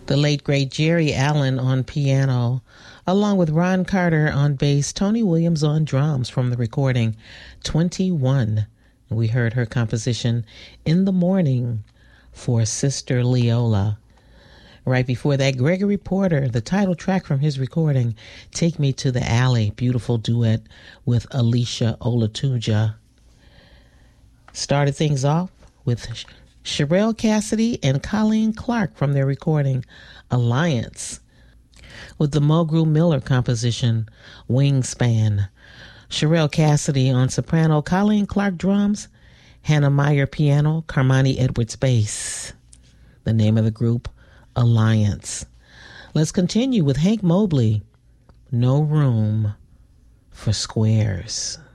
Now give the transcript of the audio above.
The late, great Jerry Allen on piano, along with Ron Carter on bass, Tony Williams on drums from the recording 21. We heard her composition In the Morning for Sister Leola. Right before that, Gregory Porter, the title track from his recording, Take Me to the Alley, beautiful duet with Alicia Olatuja. Started things off with Sherelle Cassidy and Colleen Clark from their recording Alliance, with the Mulgrew Miller composition Wingspan. Sherelle Cassidy on soprano, Colleen Clark drums, Hannah Meyer piano, Carmani Edwards bass. The name of the group, Alliance. Let's continue with Hank Mobley, No Room for Squares.